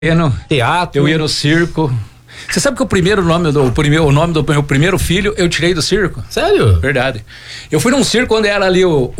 Teatro. Eu ia no circo. Você sabe que o nome do meu primeiro filho eu tirei do circo? Sério? Verdade. Eu fui num circo onde era ali o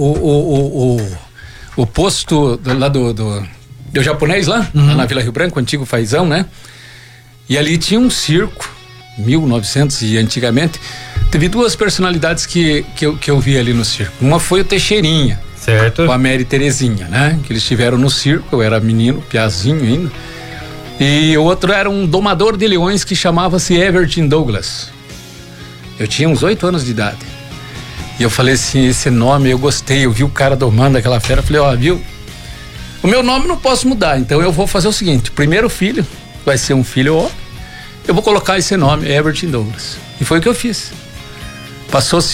posto lá do japonês lá na Vila Rio Branco, antigo Faisão, né? E ali tinha um circo, 1900 e antigamente. Teve duas personalidades que eu vi ali no circo. Uma foi o Teixeirinha. Certo. Com a Mary Terezinha, né? Que eles estiveram no circo, eu era menino, piazinho ainda. E o outro era um domador de leões que chamava-se Everton Douglas. Eu tinha uns 8 anos de idade. E eu falei assim, esse nome eu gostei, eu vi o cara domando aquela fera, falei, ó, viu? O meu nome não posso mudar, então eu vou fazer o seguinte, o primeiro filho vai ser um filho homem, eu vou colocar esse nome, Everton Douglas. E foi o que eu fiz. Passou-se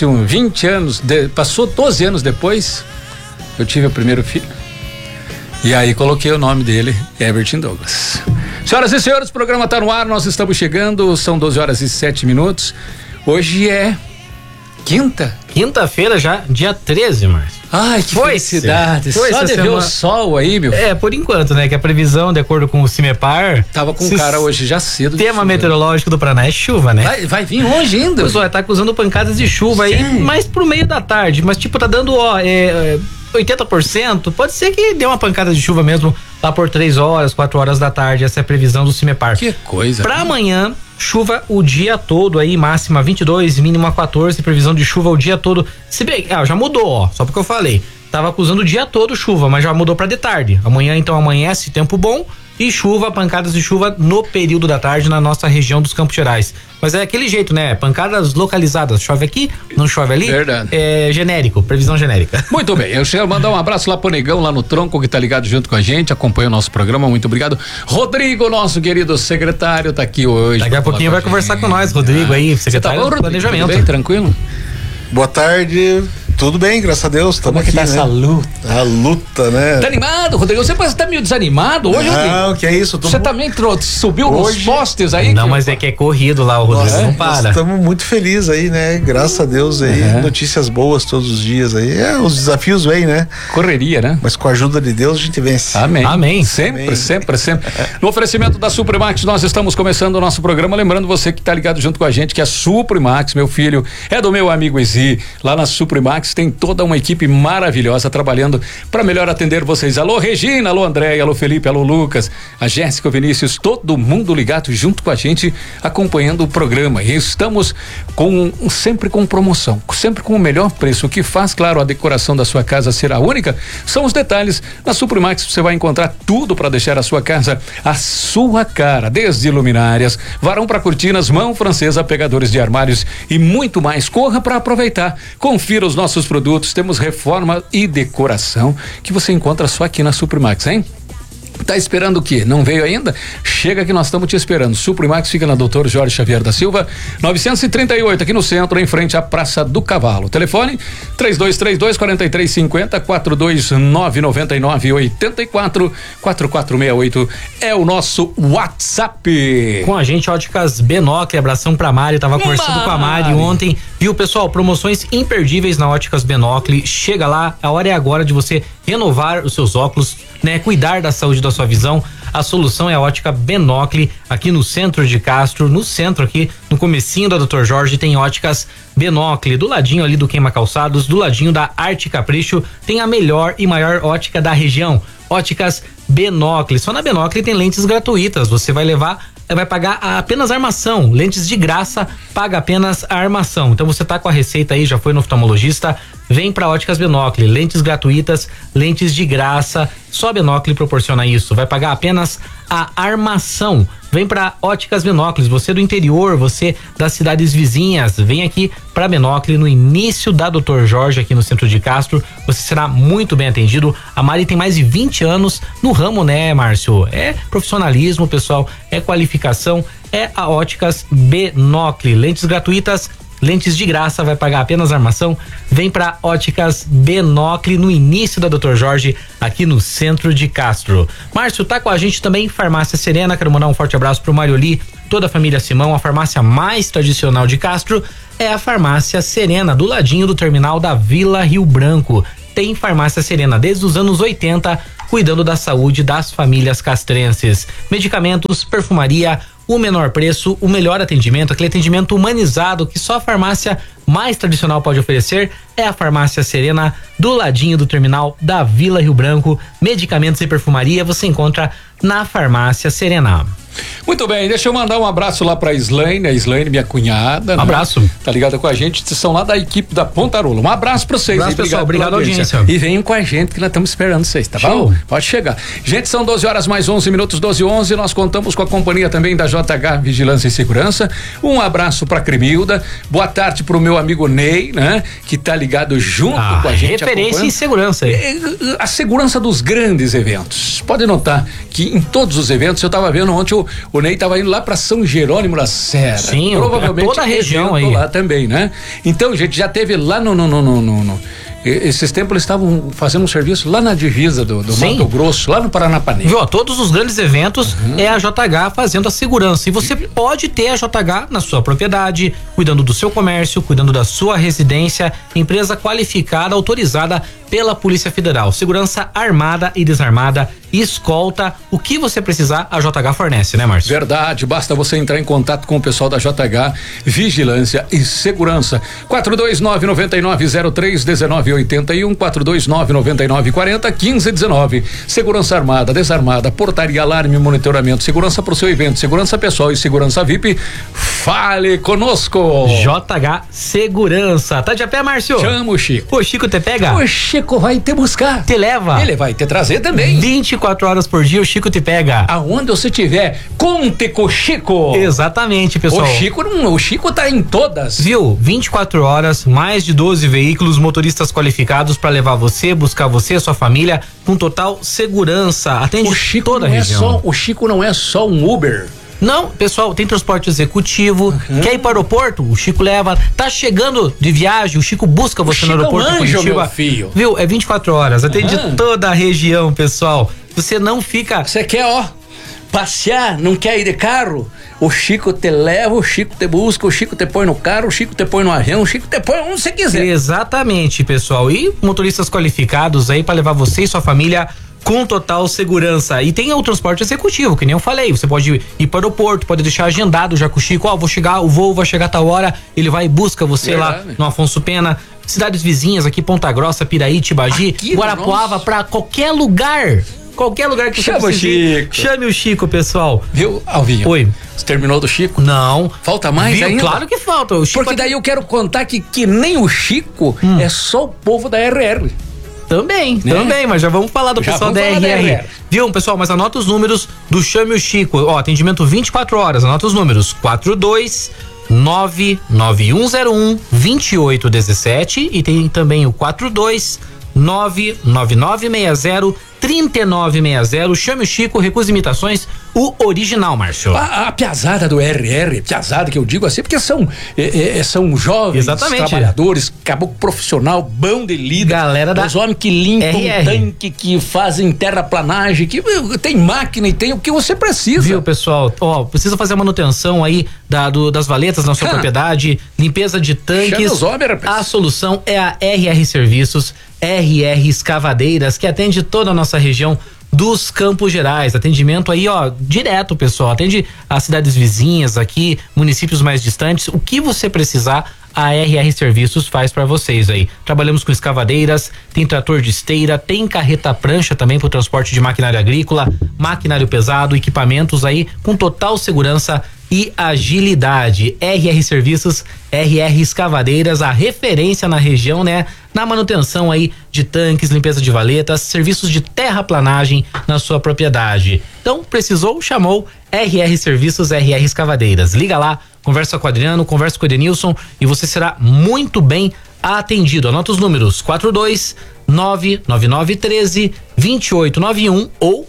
12 anos depois, eu tive o primeiro filho. E aí coloquei o nome dele, Everton Douglas. Senhoras e senhores, o programa está no ar, nós estamos chegando, são 12h07. Hoje é quinta-feira já, dia 13, Márcio. Ai, que felicidade. Só de ver o sol aí, meu. É, por enquanto, né? Que a previsão, de acordo com o Cimepar... Tava com um cara hoje já cedo. Tema meteorológico do Paraná é chuva, né? Vai vir hoje ainda. Pessoal, tá acusando pancadas de chuva aí, mais pro meio da tarde. Mas tipo, tá dando, 80%. Pode ser que dê uma pancada de chuva mesmo lá por 3 horas, 4 horas da tarde. Essa é a previsão do Cimepar. Que coisa. Pra amanhã... Chuva o dia todo aí, máxima 22, mínima 14, previsão de chuva o dia todo. Se bem, já mudou, só porque eu falei. Tava acusando o dia todo chuva, mas já mudou pra de tarde. Amanhã então amanhece, tempo bom e chuva, pancadas de chuva no período da tarde na nossa região dos Campos Gerais. Mas é aquele jeito, né? Pancadas localizadas. Chove aqui, não chove ali. Verdade. É genérico, previsão genérica. Muito bem, eu quero mandar um abraço lá pro Negão, lá no Tronco, que tá ligado junto com a gente, acompanha o nosso programa, muito obrigado. Rodrigo, nosso querido secretário, tá aqui hoje. Daqui a pouquinho vai conversar com nós, Rodrigo aí, secretário do Planejamento. Tudo bem, tranquilo? Boa tarde. Tudo bem, graças a Deus. Como é que tá essa luta? A luta, né? Tá animado, Rodrigo? Você parece que tá meio desanimado hoje, Rodrigo? Não, que é isso. Você também subiu hoje... nos postes aí? Não, mas é que é corrido lá, o Rodrigo. Não para. Nós estamos muito felizes aí, né? Graças a Deus aí. Notícias boas todos os dias aí. Os desafios vêm, né? Correria, né? Mas com a ajuda de Deus a gente vence. Amém. Amém. Sempre, Amém. sempre. No oferecimento da Suprimax, nós estamos começando o nosso programa. Lembrando você que tá ligado junto com a gente, que a Suprimax, meu filho, é do meu amigo Ezi. Lá na Suprimax tem toda uma equipe maravilhosa trabalhando para melhor atender vocês. Alô Regina, alô Andréia, alô Felipe, alô Lucas, a Jéssica, o Vinícius, todo mundo ligado junto com a gente, acompanhando o programa. E estamos sempre com promoção, sempre com o melhor preço. O que faz, claro, a decoração da sua casa ser a única são os detalhes. Na Suprimax você vai encontrar tudo para deixar a sua casa a sua cara, desde luminárias, varão para cortinas, mão francesa, pegadores de armários e muito mais. Corra para aproveitar. Confira os nossos produtos. Temos reforma e decoração que você encontra só aqui na Suprimax, hein? Tá esperando o quê? Não veio ainda? Chega que nós estamos te esperando. Suprimax fica na Dr. Jorge Xavier da Silva, 938, aqui no centro, em frente à Praça do Cavalo. Telefone 3232-4350, 42999-84-4468 é o nosso WhatsApp. Com a gente, Óticas Benocle, abração pra Mari, tava conversando com a Mari ontem, viu, pessoal? Promoções imperdíveis na Óticas Benocle. Chega lá, a hora é agora de você renovar os seus óculos, né? Cuidar da saúde da sua visão. A solução é a Ótica Benocle, aqui no centro de Castro, no centro aqui, no comecinho da Dr. Jorge, tem Óticas Benocle, do ladinho ali do Queima Calçados, do ladinho da Arte Capricho, tem a melhor e maior ótica da região. Óticas Benocle, só na Benocle tem lentes gratuitas, você vai pagar apenas a armação, lentes de graça, paga apenas a armação. Então você tá com a receita aí, já foi no oftalmologista, vem pra Óticas Benocle, lentes gratuitas, lentes de graça, só a Benocle proporciona isso, vai pagar apenas a armação. Vem pra Óticas Benocle, você do interior, você das cidades vizinhas, vem aqui pra Benocle no início da Dr. Jorge, aqui no centro de Castro, você será muito bem atendido. A Mari tem mais de 20 anos no ramo, né, Márcio? É profissionalismo, pessoal, é qualificação, é a Óticas Benocle, lentes gratuitas, lentes de graça, vai pagar apenas a armação. Vem pra Óticas Benocle no início da Dr. Jorge, aqui no centro de Castro. Márcio, tá com a gente também Farmácia Serena, quero mandar um forte abraço pro Marioli, toda a família Simão. A farmácia mais tradicional de Castro é a Farmácia Serena, do ladinho do terminal da Vila Rio Branco. Tem Farmácia Serena desde os anos 80, cuidando da saúde das famílias castrenses. Medicamentos, perfumaria, o menor preço, o melhor atendimento, aquele atendimento humanizado que só a farmácia mais tradicional pode oferecer é a Farmácia Serena, do ladinho do terminal da Vila Rio Branco. Medicamentos e perfumaria você encontra na Farmácia Serena. Muito bem, deixa eu mandar um abraço lá pra Islaine, a Islaine, minha cunhada. Um abraço. Tá ligada com a gente, vocês são lá da equipe da Pontarola. Um abraço pra vocês. Abraço, pessoal, obrigado pela audiência. E venham com a gente que nós estamos esperando vocês, tá bom? Pode chegar. Gente, são 12 horas mais 11 minutos, 12:11. Nós contamos com a companhia também da JH Vigilância e Segurança. Um abraço pra Cremilda. Boa tarde pro meu amigo Ney, né? Que tá ligado junto com a gente. Referência em segurança. A segurança dos grandes eventos. Pode notar que em todos os eventos, eu tava vendo ontem o Ney tava indo lá pra São Jerônimo da Serra. Sim, provavelmente toda a região aí. Lá também, né? Então, gente, já teve lá no esses tempos eles estavam fazendo um serviço lá na divisa do Mato Grosso, lá no Paranapanema. Viu, todos os grandes eventos é a JH fazendo a segurança. E você pode ter a JH na sua propriedade, cuidando do seu comércio, cuidando da sua residência, empresa qualificada, autorizada pela Polícia Federal. Segurança armada e desarmada, escolta, o que você precisar, a JH fornece, né, Márcio? Verdade, basta você entrar em contato com o pessoal da JH Vigilância e Segurança. 429-9903-1981, 429-9940-1519. Segurança armada, desarmada, portaria, alarme, monitoramento, segurança para o seu evento, segurança pessoal e segurança VIP. Fale conosco. JH Segurança. Tá de a pé, Márcio? Chama o Chico. O Chico te pega? O Chico vai te buscar. Te leva. Ele vai te trazer também. 24 horas por dia o Chico te pega. Aonde você estiver, conte com o Chico. Exatamente, pessoal. O Chico tá em todas. Viu? 24 horas, mais de 12 veículos, motoristas qualificados para levar você, buscar você, sua família, com total segurança. Atende toda a região. O Chico não é só um Uber. Não, pessoal, tem transporte executivo. Quer ir para o aeroporto? O Chico leva. Tá chegando de viagem, o Chico busca você no aeroporto. É um anjo, meu filho. Viu? É 24 horas. Atende toda a região, pessoal. Você não fica. Você quer, passear, não quer ir de carro? O Chico te leva, o Chico te busca, o Chico te põe no carro, o Chico te põe no avião, o Chico te põe onde você quiser. Exatamente, pessoal. E motoristas qualificados aí para levar você e sua família com total segurança. E tem o transporte executivo, que nem eu falei. Você pode ir para o aeroporto, pode deixar agendado já com o Chico. Vou chegar, o voo vai chegar a tal hora. Ele vai e busca você lá no Afonso Pena. Cidades vizinhas aqui, Ponta Grossa, Piraí, Tibagi, Guarapuava, para qualquer lugar. Qualquer lugar que chama você precise. Chame o Chico, pessoal. Viu, Alvinho? Oi. Você terminou do Chico? Não. Falta mais ainda? Claro que falta. O Chico porque daí eu quero contar que nem o Chico é só o povo da RR. Também, mas já vamos falar do pessoal da RR. Viu, pessoal, mas anota os números do Chame o Chico. Atendimento 24 horas, anota os números. 42991012817 e tem também o 42999603960. Chame o Chico, recusa imitações, o original, Márcio. A piazada do RR, piazada que eu digo assim, porque são jovens, trabalhadores, caboclo profissional, bom de lida. Galera da os homens que limpam tanque, que fazem terraplanagem, que tem máquina e tem o que você precisa. Viu, pessoal? Precisa fazer a manutenção aí das valetas na sua propriedade, limpeza de tanques. A solução é a RR Serviços, RR Escavadeiras, que atende toda a nossa região dos Campos Gerais. Atendimento aí, direto, pessoal. Atende as cidades vizinhas aqui, municípios mais distantes. O que você precisar, a RR Serviços faz para vocês aí. Trabalhamos com escavadeiras, tem trator de esteira, tem carreta prancha também para o transporte de maquinário agrícola, maquinário pesado, equipamentos aí com total segurança e agilidade. RR Serviços, RR Escavadeiras, a referência na região, né? Na manutenção aí de tanques, limpeza de valetas, serviços de terraplanagem na sua propriedade. Então, precisou, chamou RR Serviços, RR Escavadeiras. Liga lá, conversa com o Adriano, conversa com o Edenilson e você será muito bem atendido. Anota os números: 42999132891 ou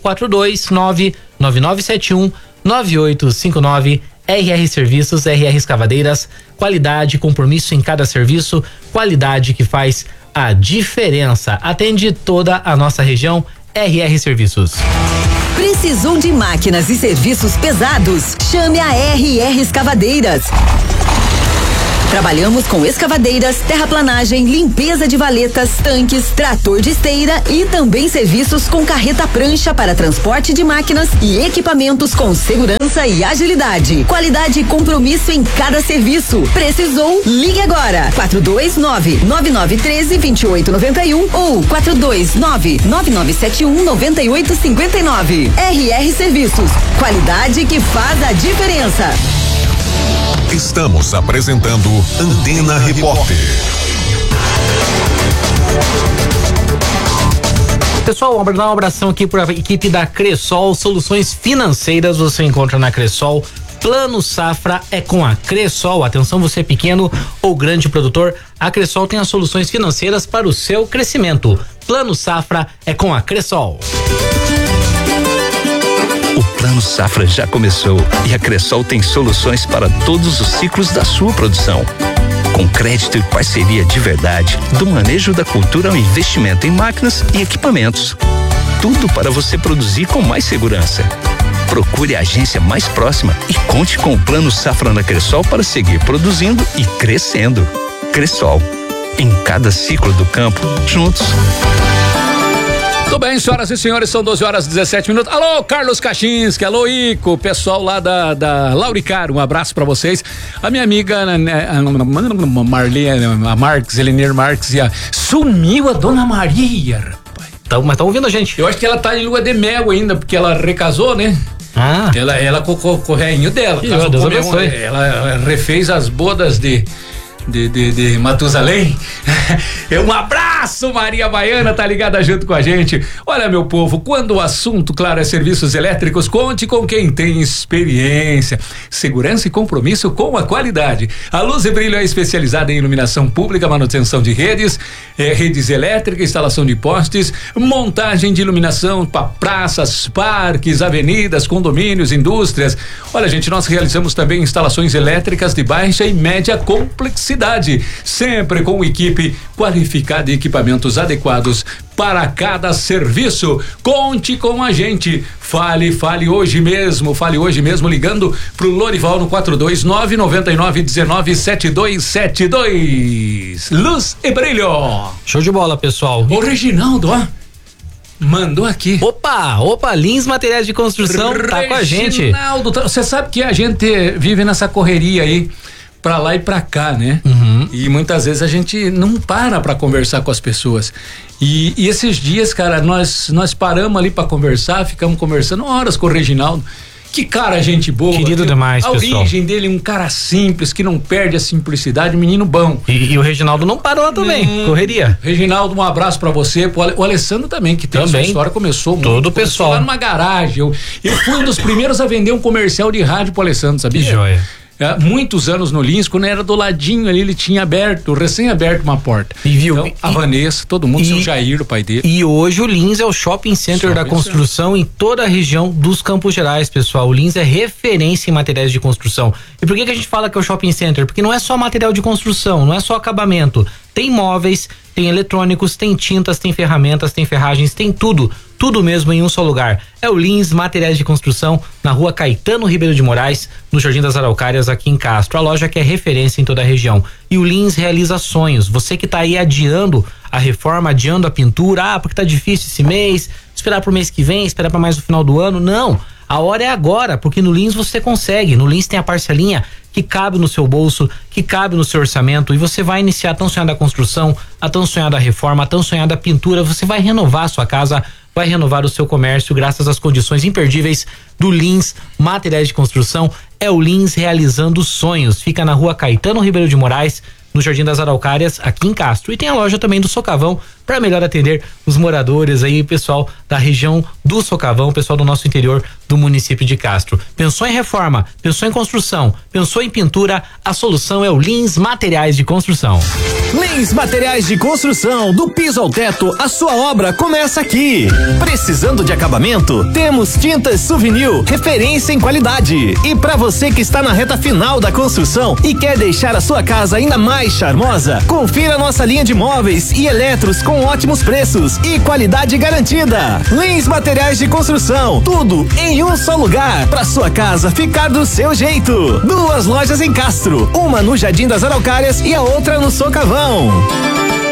42999719859. RR Serviços, RR Escavadeiras, qualidade, compromisso em cada serviço, qualidade que faz a diferença. Atende toda a nossa região, RR Serviços. Precisou de máquinas e serviços pesados? Chame a RR Escavadeiras. Trabalhamos com escavadeiras, terraplanagem, limpeza de valetas, tanques, trator de esteira e também serviços com carreta prancha para transporte de máquinas e equipamentos com segurança e agilidade. Qualidade e compromisso em cada serviço. Precisou? Ligue agora. 429-9913-2891 ou 429-9971-9859. RR Serviços. Qualidade que faz a diferença. Estamos apresentando Antena Repórter. Pessoal, dar um abração aqui para a equipe da Cressol. Soluções financeiras você encontra na Cressol. Plano Safra é com a Cressol. Atenção, você pequeno ou grande produtor, a Cressol tem as soluções financeiras para o seu crescimento. Plano Safra é com a Cressol. O Plano Safra já começou e a Cressol tem soluções para todos os ciclos da sua produção. Com crédito e parceria de verdade, do manejo da cultura ao investimento em máquinas e equipamentos. Tudo para você produzir com mais segurança. Procure a agência mais próxima e conte com o Plano Safra na Cressol para seguir produzindo e crescendo. Cressol, em cada ciclo do campo, juntos. Tudo bem, senhoras e senhores, são 12h17. Alô, Carlos Kaczynski, alô, Ico, pessoal lá da Lauricar, um abraço pra vocês. A minha amiga Marlene, a Marques, Elenir Marques, sumiu a Dona Maria, rapaz. Mas tá ouvindo a gente? Eu acho que ela tá em lua de mel ainda, porque ela recasou, né? Ah. Ela com o reinho dela. Deus abençoe. Ela refez as bodas de Matusalém. Um abraço, Maria Baiana, tá ligada junto com a gente. Olha, meu povo, quando o assunto, claro, é serviços elétricos, conte com quem tem experiência, segurança e compromisso com a qualidade. A Luz e Brilho é especializada em iluminação pública, manutenção de redes, redes elétricas, instalação de postes, montagem de iluminação para praças, parques, avenidas, condomínios, indústrias. Olha, gente, nós realizamos também instalações elétricas de baixa e média complexidade, sempre com equipe qualificada e equipamentos adequados para cada serviço. Conte com a gente. Fale hoje mesmo ligando pro Lorival no 429-9919-7272. Luz e Brilho. Show de bola, pessoal. O Reginaldo, ó, mandou aqui. Opa, Lins Materiais de Construção tá com a gente. Reginaldo, você sabe que a gente vive nessa correria aí, pra lá e pra cá, né? Uhum. E muitas vezes a gente não para conversar com as pessoas. E esses dias, cara, nós paramos ali pra conversar, ficamos conversando horas com o Reginaldo. Que cara, gente boa. Querido demais, a pessoal. A origem dele, um cara simples, que não perde a simplicidade, um menino bom. E o Reginaldo não parou lá também, correria. Reginaldo, um abraço pra você, o Alessandro também, que tem também. Sua história, começou todo o pessoal lá numa garagem. Eu fui um dos primeiros a vender um comercial de rádio pro Alessandro, sabia? Que joia. Muitos anos no Lins, quando era do ladinho ali, ele tinha recém-aberto uma porta. E viu? Então, a Vanessa, todo mundo, seu Jair, o pai dele. E hoje o Lins é o shopping center da construção em toda a região dos Campos Gerais, pessoal. O Lins é referência em materiais de construção. E por que a gente fala que é o shopping center? Porque não é só material de construção, não é só acabamento. Tem móveis, tem eletrônicos, tem tintas, tem ferramentas, tem ferragens, tem tudo mesmo em um só lugar. É o Lins Materiais de Construção, na rua Caetano Ribeiro de Moraes, no Jardim das Araucárias, aqui em Castro. A loja que é referência em toda a região. E o Lins realiza sonhos. Você que tá aí adiando a reforma, adiando a pintura, porque tá difícil esse mês, esperar pro mês que vem, esperar para mais no final do ano. Não, a hora é agora, porque no Lins você consegue. No Lins tem a parcelinha que cabe no seu bolso, que cabe no seu orçamento, e você vai iniciar a tão sonhada construção, a tão sonhada reforma, a tão sonhada pintura. Você vai renovar a sua casa, vai renovar o seu comércio graças às condições imperdíveis do Lins Materiais de Construção. É o Lins realizando sonhos. Fica na rua Caetano Ribeiro de Moraes, no Jardim das Araucárias, aqui em Castro. E tem a loja também do Socavão, para melhor atender os moradores aí, pessoal da região do Socavão, pessoal do nosso interior do município de Castro. Pensou em reforma, pensou em construção, pensou em pintura, a solução é o Lins Materiais de Construção. Lins Materiais de Construção, do piso ao teto, a sua obra começa aqui. Precisando de acabamento? Temos Tintas Souvenir, referência em qualidade. E para você que está na reta final da construção e quer deixar a sua casa ainda mais charmosa, confira nossa linha de móveis e eletros com ótimos preços e qualidade garantida. Lins Materiais de Construção, tudo em em um só lugar, pra sua casa ficar do seu jeito. 2 lojas em Castro, uma no Jardim das Araucárias e a outra no Socavão.